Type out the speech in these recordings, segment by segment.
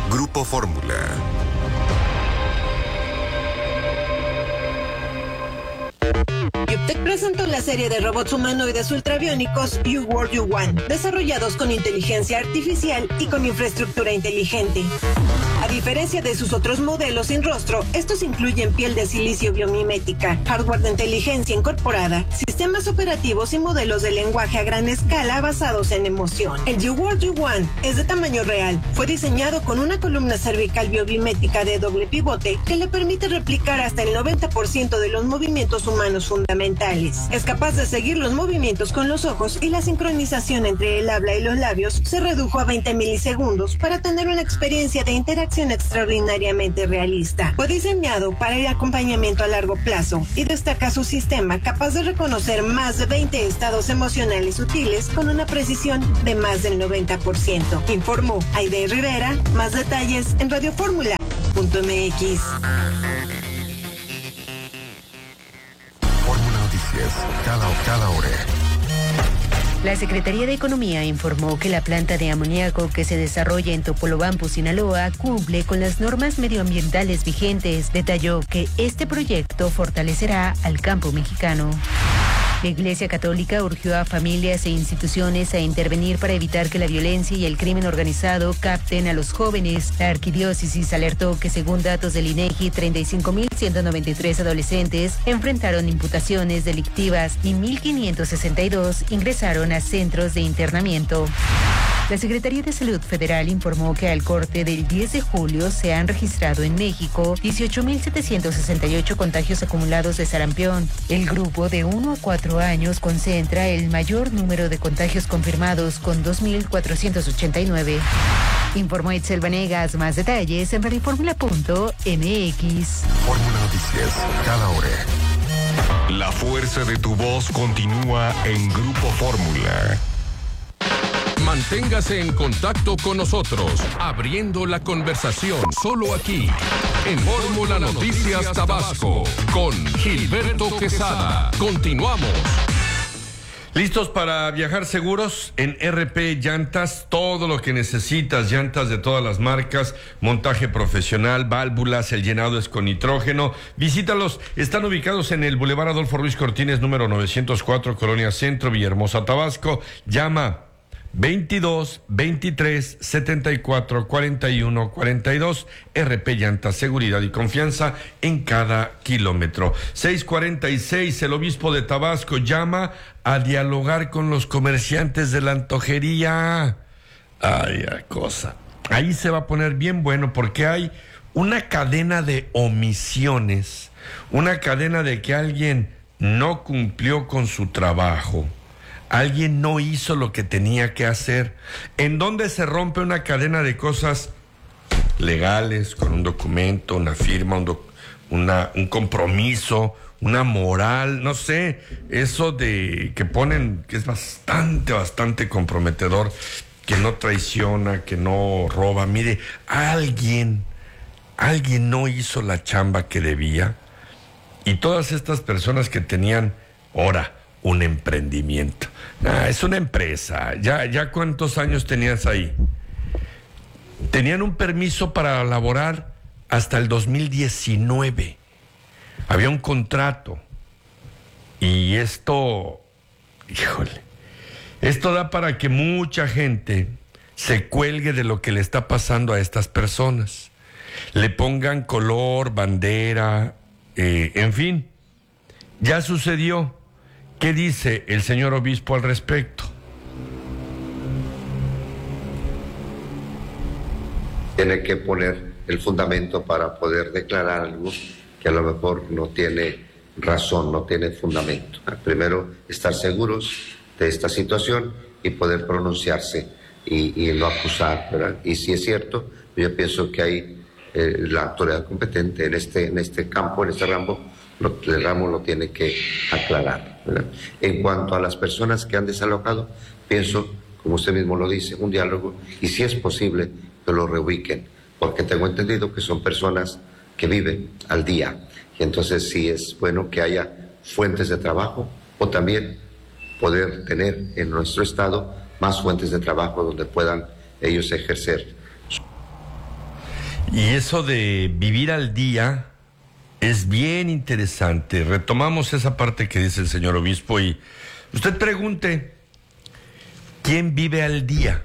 Grupo Fórmula. Yuptec presentó la serie de robots humanoides ultrabiónicos You World You Want, desarrollados con inteligencia artificial y con infraestructura inteligente. A diferencia de sus otros modelos sin rostro, estos incluyen piel de silicio biomimética, hardware de inteligencia incorporada, sistemas operativos y modelos de lenguaje a gran escala basados en emoción. El You World You Want es de tamaño real. Fue diseñado con una columna cervical biomimética de doble pivote que le permite replicar hasta el 90% de los movimientos humanos fundamentales. Es capaz de seguir los movimientos con los ojos y la sincronización entre el habla y los labios se redujo a 20 milisegundos para tener una experiencia de interacción extraordinariamente realista. Fue diseñado para el acompañamiento a largo plazo y destaca su sistema capaz de reconocer más de 20 estados emocionales sutiles con una precisión de más del 90%. Informó Aide Rivera. Más detalles en radioformula.mx. Fórmula Noticias, cada hora. La Secretaría de Economía informó que la planta de amoníaco que se desarrolla en Topolobampo, Sinaloa, cumple con las normas medioambientales vigentes. Detalló que este proyecto fortalecerá al campo mexicano. La Iglesia Católica urgió a familias e instituciones a intervenir para evitar que la violencia y el crimen organizado capten a los jóvenes. La arquidiócesis alertó que, según datos del INEGI, 35.193 adolescentes enfrentaron imputaciones delictivas y 1.562 ingresaron a centros de internamiento. La Secretaría de Salud Federal informó que al corte del 10 de julio se han registrado en México 18.768 contagios acumulados de sarampión. El grupo de 1 a 4 años concentra el mayor número de contagios confirmados con 2.489. Informó Itzel Vanegas. Más detalles en radioformula.mx. Fórmula Noticias, cada hora. La fuerza de tu voz continúa en Grupo Fórmula. Manténgase en contacto con nosotros, abriendo la conversación solo aquí, en Fórmula Noticias Tabasco, con Gilberto Quesada. Continuamos. ¿Listos para viajar seguros? En RP Llantas, todo lo que necesitas, llantas de todas las marcas, montaje profesional, válvulas, el llenado es con nitrógeno. Visítalos, están ubicados en el Boulevard Adolfo Ruiz Cortines, número 904, Colonia Centro, Villahermosa, Tabasco. Llama 22 23 74 41 42. RP Llantas, seguridad y confianza en cada kilómetro. 646, el obispo de Tabasco llama a dialogar con los comerciantes de la antojería. Ay, cosa. Ahí se va a poner bien bueno porque hay una cadena de omisiones, una cadena de que alguien no cumplió con su trabajo. Alguien no hizo lo que tenía que hacer. ¿En dónde se rompe una cadena de cosas legales, con un documento, una firma, un compromiso, una moral? No sé, eso de que ponen, que es bastante comprometedor, que no traiciona, que no roba. Mire, alguien no hizo la chamba que debía, y todas estas personas que tenían ahora un emprendimiento. Es una empresa. Ya ¿cuántos años tenías ahí? Tenían un permiso para laborar hasta el 2019. Había un contrato. Y esto, esto da para que mucha gente se cuelgue de lo que le está pasando a estas personas. Le pongan color, bandera, en fin. Ya sucedió. ¿Qué dice el señor obispo al respecto? Tiene que poner el fundamento para poder declarar algo que a lo mejor no tiene razón, no tiene fundamento. Primero, estar seguros de esta situación y poder pronunciarse y no acusar, ¿verdad? Y si es cierto, yo pienso que hay la autoridad competente en este campo, en este ramo, el ramo lo tiene que aclarar, ¿verdad? En cuanto a las personas que han desalojado, pienso, como usted mismo lo dice, un diálogo, y si es posible que lo reubiquen, porque tengo entendido que son personas que viven al día, y entonces sí es bueno que haya fuentes de trabajo, o también poder tener en nuestro estado más fuentes de trabajo donde puedan ellos ejercer. Y eso de vivir al día es bien interesante. Retomamos esa parte que dice el señor obispo y usted pregunte, ¿quién vive al día?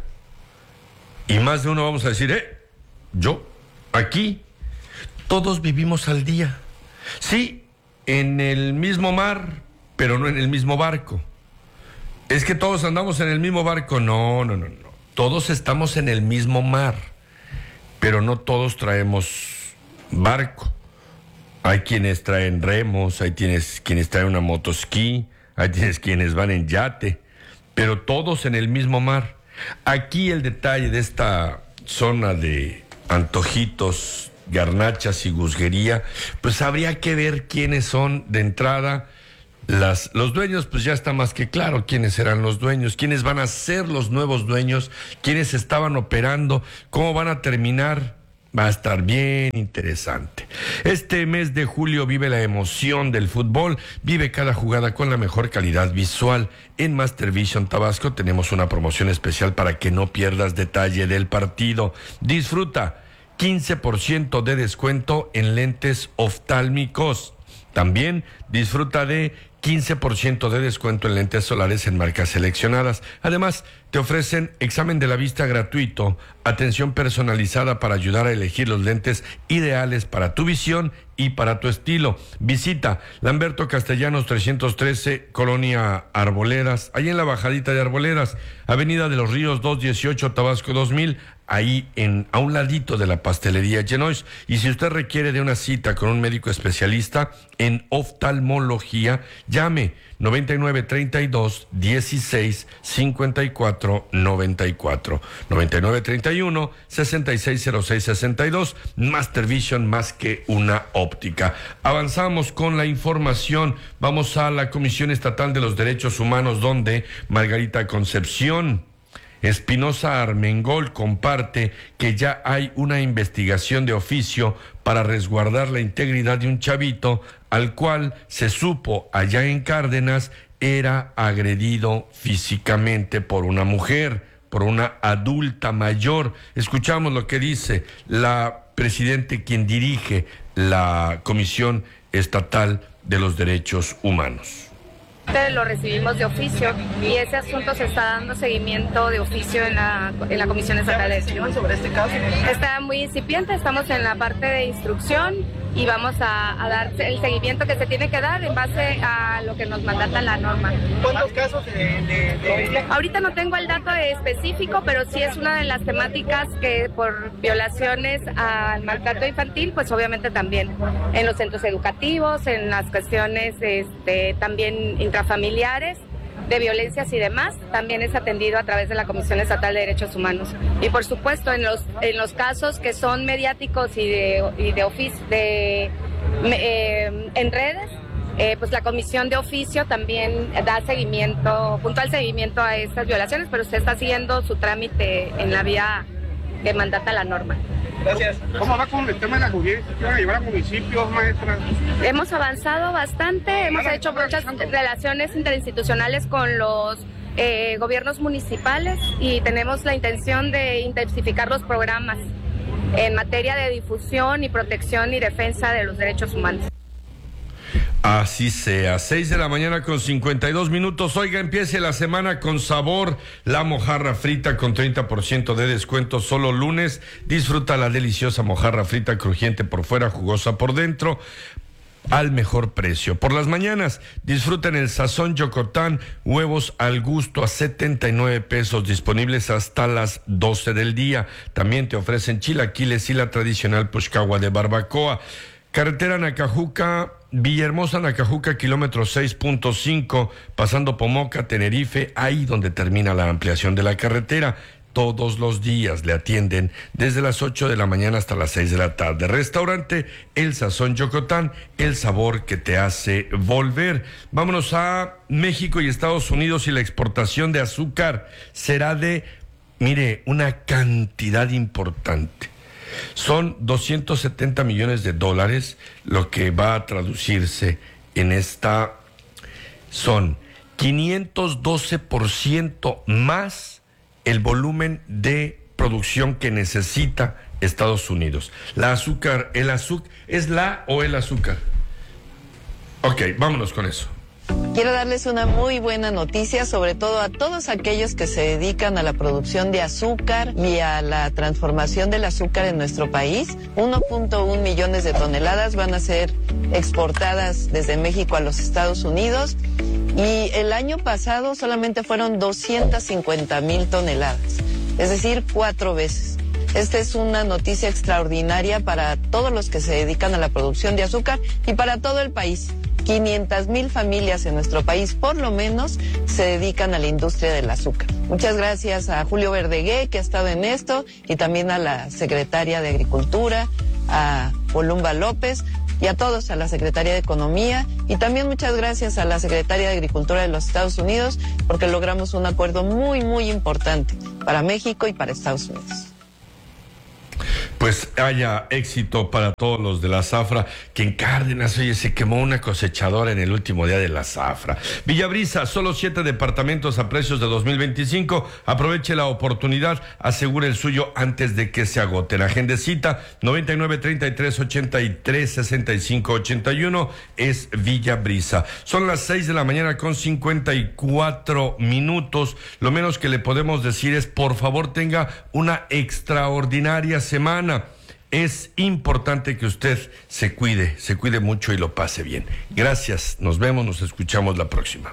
Y más de uno vamos a decir, yo, aquí, todos vivimos al día. Sí, en el mismo mar, pero no en el mismo barco. Es que todos andamos en el mismo barco. No. Todos estamos en el mismo mar, pero no todos traemos barco. Hay quienes traen remos, hay quienes traen una motoesquí, hay quienes van en yate, pero todos en el mismo mar. Aquí el detalle de esta zona de antojitos, garnachas y guzguería, pues habría que ver quiénes son de entrada. Los dueños, pues ya está más que claro quiénes serán los dueños, quiénes van a ser los nuevos dueños, quiénes estaban operando, cómo van a terminar. Va a estar bien interesante. Este mes de julio vive la emoción del fútbol, vive cada jugada con la mejor calidad visual. En Master Vision Tabasco tenemos una promoción especial para que no pierdas detalle del partido. Disfruta 15% de descuento en lentes oftálmicos. También disfruta de 15% de descuento en lentes solares en marcas seleccionadas. Además, te ofrecen examen de la vista gratuito, atención personalizada para ayudar a elegir los lentes ideales para tu visión y para tu estilo. Visita Lamberto Castellanos 313, Colonia Arboledas, ahí en la bajadita de Arboledas, Avenida de los Ríos 218, Tabasco 2000, ahí a un ladito de la pastelería Genois. Y si usted requiere de una cita con un médico especialista en oftalmología, llame 9932 16 54 94 9931 6606 62. Master Vision, más que una óptica. Avanzamos con la información. Vamos a la Comisión Estatal de los Derechos Humanos, donde Margarita Concepción Espinosa Armengol comparte que ya hay una investigación de oficio para resguardar la integridad de un chavito al cual se supo allá en Cárdenas era agredido físicamente por una mujer, por una adulta mayor. Escuchamos lo que dice la presidente, quien dirige la Comisión Estatal de los Derechos Humanos. Lo recibimos de oficio y ese asunto se está dando seguimiento de oficio en la Comisión Estatal de Derechos Humanos. ¿Sobre este caso? Está muy incipiente, estamos en la parte de instrucción y vamos a dar el seguimiento que se tiene que dar en base a lo que nos mandata la norma. ¿Cuántos casos Ahorita no tengo el dato específico, pero sí es una de las temáticas que por violaciones al maltrato infantil, pues obviamente también en los centros educativos, en las cuestiones también intrafamiliares, de violencias y demás, también es atendido a través de la Comisión Estatal de Derechos Humanos. Y por supuesto, en los casos que son mediáticos y en redes, pues la Comisión de Oficio también da puntual seguimiento a estas violaciones, pero usted está siguiendo su trámite en la vía que mandata la norma. Gracias. ¿Cómo va con el tema de la justicia? ¿Qué van a llevar a municipios, maestra? Hemos avanzado bastante, hemos hecho muchas relaciones interinstitucionales con los gobiernos municipales y tenemos la intención de intensificar los programas en materia de difusión y protección y defensa de los derechos humanos. Así sea, 6:52 a.m. Oiga, empiece la semana con sabor. La mojarra frita con 30% de descuento solo lunes. Disfruta la deliciosa mojarra frita, crujiente por fuera, jugosa por dentro, al mejor precio. Por las mañanas, disfruten el sazón Yocotán, huevos al gusto a 79 pesos, disponibles hasta las 12 del día. También te ofrecen chilaquiles y la tradicional puchcagua de barbacoa. Carretera Nacajuca, Villahermosa, Nacajuca, kilómetro 6.5, pasando Pomoca, Tenerife, ahí donde termina la ampliación de la carretera. Todos los días le atienden desde las 8 de la mañana hasta las 6 de la tarde. Restaurante El Sazón Yocotán, el sabor que te hace volver. Vámonos a México y Estados Unidos, y la exportación de azúcar será de, una cantidad importante. Son $270 millones, lo que va a traducirse en son 512% más el volumen de producción que necesita Estados Unidos. El azúcar, ¿es la o el azúcar? Ok, vámonos con eso. Quiero darles una muy buena noticia, sobre todo a todos aquellos que se dedican a la producción de azúcar y a la transformación del azúcar en nuestro país. 1.1 millones de toneladas van a ser exportadas desde México a los Estados Unidos y el año pasado solamente fueron 250,000 toneladas, es decir, 4 veces. Esta es una noticia extraordinaria para todos los que se dedican a la producción de azúcar y para todo el país. 500,000 familias en nuestro país, por lo menos, se dedican a la industria del azúcar. Muchas gracias a Julio Verdegué, que ha estado en esto, y también a la Secretaria de Agricultura, a Columba López, y a todos, a la Secretaría de Economía, y también muchas gracias a la Secretaria de Agricultura de los Estados Unidos, porque logramos un acuerdo muy, muy importante para México y para Estados Unidos. Pues haya éxito para todos los de la zafra, que en Cárdenas, oye, se quemó una cosechadora en el último día de la zafra. Villabrisa, solo 7 departamentos a precios de 2025. Aproveche la oportunidad, asegure el suyo antes de que se agoten. Agendecita 99-33-83-65-81 es Villabrisa. Son las 6 de la mañana con 54 minutos. Lo menos que le podemos decir es, por favor, tenga una extraordinaria semana. Es importante que usted se cuide mucho y lo pase bien. Gracias, nos vemos, nos escuchamos la próxima.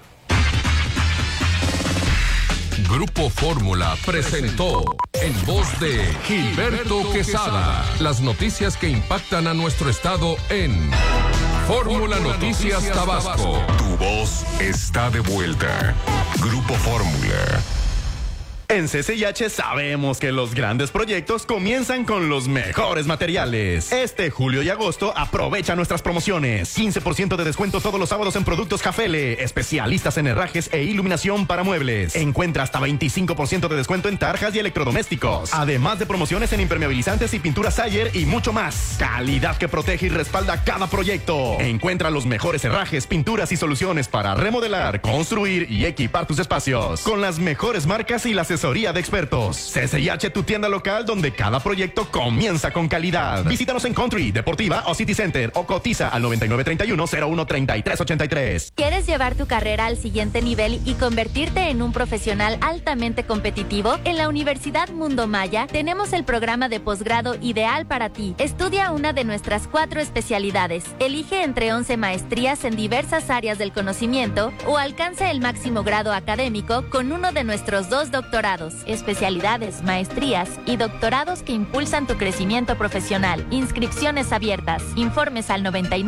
Grupo Fórmula presentó en voz de Gilberto Quesada las noticias que impactan a nuestro estado en Fórmula Noticias Tabasco. Tu voz está de vuelta. Grupo Fórmula. En CCIH sabemos que los grandes proyectos comienzan con los mejores materiales. Este julio y agosto aprovecha nuestras promociones. 15% de descuento todos los sábados en productos Jafele, especialistas en herrajes e iluminación para muebles. Encuentra hasta 25% de descuento en tarjas y electrodomésticos. Además de promociones en impermeabilizantes y pinturas Sayer y mucho más. Calidad que protege y respalda cada proyecto. Encuentra los mejores herrajes, pinturas y soluciones para remodelar, construir y equipar tus espacios. Con las mejores marcas y la asesoría de expertos. CCIH, tu tienda local donde cada proyecto comienza con calidad. Visítanos en Country, Deportiva o City Center o cotiza al 9931-013383. ¿Quieres llevar tu carrera al siguiente nivel y convertirte en un profesional altamente competitivo? En la Universidad Mundo Maya tenemos el programa de posgrado ideal para ti. Estudia una de nuestras 4 especialidades. Elige entre 11 maestrías en diversas áreas del conocimiento o alcanza el máximo grado académico con uno de nuestros 2 doctorados. Especialidades, maestrías y doctorados que impulsan tu crecimiento profesional. Inscripciones abiertas. Informes al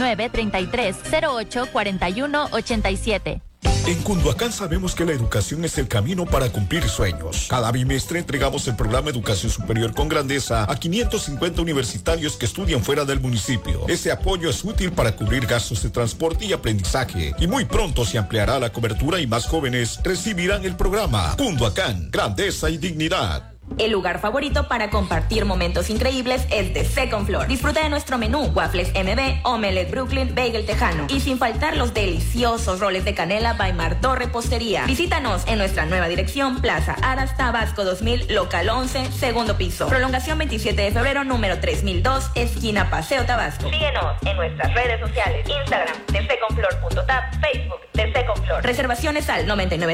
99-33-08-41-87. En Cunduacán sabemos que la educación es el camino para cumplir sueños. Cada bimestre entregamos el programa Educación Superior con Grandeza a 550 universitarios que estudian fuera del municipio. Ese apoyo es útil para cubrir gastos de transporte y aprendizaje. Y muy pronto se ampliará la cobertura y más jóvenes recibirán el programa. Cunduacán, Grandeza y Dignidad. El lugar favorito para compartir momentos increíbles es The Second Floor. Disfruta de nuestro menú, waffles MB, omelette Brooklyn, bagel tejano y sin faltar los deliciosos roles de canela by Martó Repostería. Visítanos en nuestra nueva dirección, Plaza Aras, Tabasco 2000, local 11, segundo piso. Prolongación 27 de febrero, número 3002, esquina Paseo Tabasco. Síguenos en nuestras redes sociales, Instagram, thesecondfloor.tab, Facebook, The Second Floor. Reservaciones al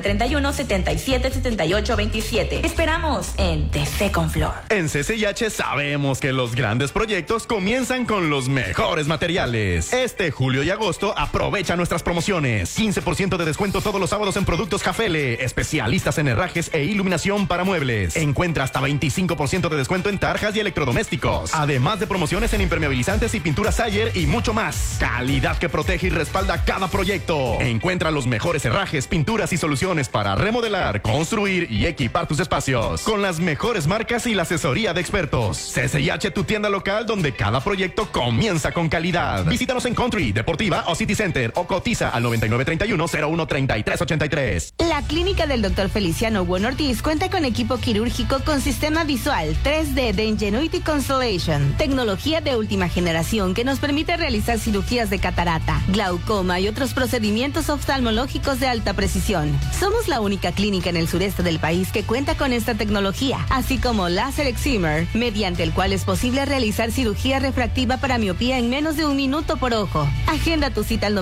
9931-777827. Esperamos en The Second Floor. En CCIH sabemos que los grandes proyectos comienzan con los mejores materiales. Este julio y agosto aprovecha nuestras promociones. 15% de descuento todos los sábados en productos Jafele, especialistas en herrajes e iluminación para muebles. Encuentra hasta 25% de descuento en tarjas y electrodomésticos. Además de promociones en impermeabilizantes y pinturas Sayer y mucho más. Calidad que protege y respalda cada proyecto. Encuentra los mejores herrajes, pinturas y soluciones para remodelar, construir y equipar tus espacios. Con las mejores marcas y la asesoría de expertos. CCIH, tu tienda local donde cada proyecto comienza con calidad. Visítanos en Country, Deportiva o City Center o cotiza al 9931-013383. La clínica del Dr. Feliciano Bueno Ortiz cuenta con equipo quirúrgico con sistema visual 3D de Ingenuity Constellation, tecnología de última generación que nos permite realizar cirugías de catarata, glaucoma y otros procedimientos oftalmológicos oftalmológicos de alta precisión. Somos la única clínica en el sureste del país que cuenta con esta tecnología, así como láser excimer, mediante el cual es posible realizar cirugía refractiva para miopía en menos de 1 minuto por ojo. Agenda tu cita al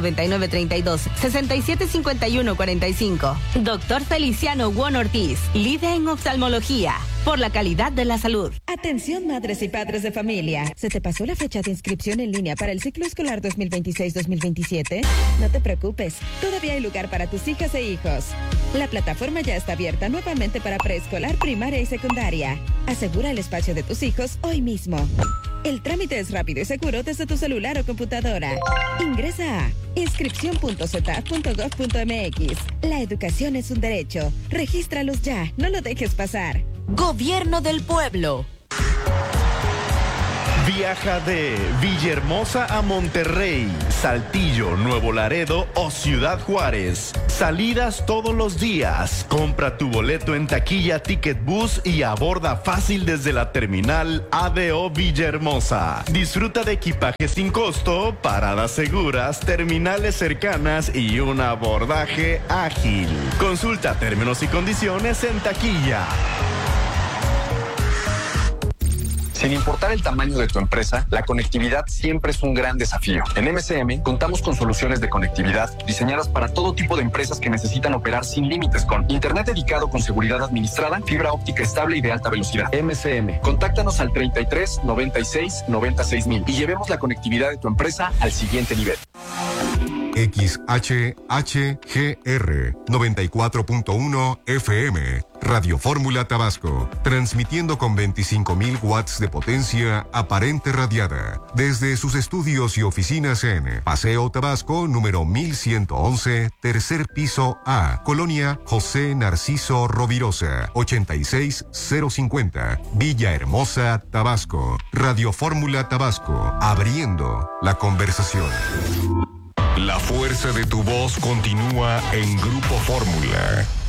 9932-675145. Doctor Feliciano Won Ortiz, líder en oftalmología, por la calidad de la salud. Atención madres y padres de familia. ¿Se te pasó la fecha de inscripción en línea para el ciclo escolar 2026-2027? No te preocupes, todavía hay lugar para tus hijas e hijos. La plataforma ya está abierta nuevamente para preescolar, primaria y secundaria. Asegura el espacio de tus hijos hoy mismo. El trámite es rápido y seguro desde tu celular o computadora. Ingresa a inscripción.cetap.gov.mx. La educación es un derecho. Regístralos ya, no lo dejes pasar. Gobierno del Pueblo. Viaja de Villahermosa a Monterrey, Saltillo, Nuevo Laredo o Ciudad Juárez. Salidas todos los días. Compra tu boleto en taquilla Ticket Bus y aborda fácil desde la terminal ADO Villahermosa. Disfruta de equipaje sin costo, paradas seguras, terminales cercanas y un abordaje ágil. Consulta términos y condiciones en taquilla. Sin importar el tamaño de tu empresa, la conectividad siempre es un gran desafío. En MCM contamos con soluciones de conectividad diseñadas para todo tipo de empresas que necesitan operar sin límites, con internet dedicado con seguridad administrada, fibra óptica estable y de alta velocidad. MCM. Contáctanos al 33 96 96 mil y llevemos la conectividad de tu empresa al siguiente nivel. XHHGR 94.1 FM, Radio Fórmula Tabasco, transmitiendo con 25.000 watts de potencia aparente radiada, desde sus estudios y oficinas en Paseo Tabasco, número 1111, tercer piso A, Colonia José Narciso Rovirosa, 86050, Villahermosa, Tabasco. Radio Fórmula Tabasco, abriendo la conversación. La fuerza de tu voz continúa en Grupo Fórmula.